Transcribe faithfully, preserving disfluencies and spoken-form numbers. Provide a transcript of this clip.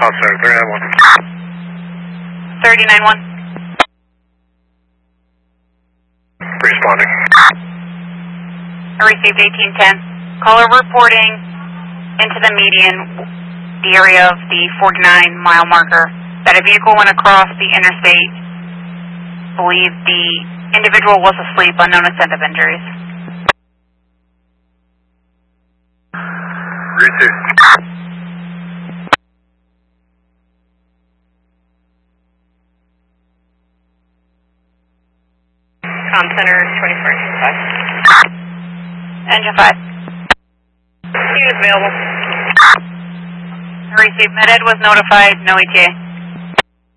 Call center three nine one. thirty nine one. Responding. I received eighteen ten. Caller reporting into the median, the area of the forty-nine mile marker, that a vehicle went across the interstate. Believe the individual was asleep, unknown extent of injuries. Received. Com Center twenty-four engine five. Engine five. He was available. I received. Med Ed was notified, no E T A.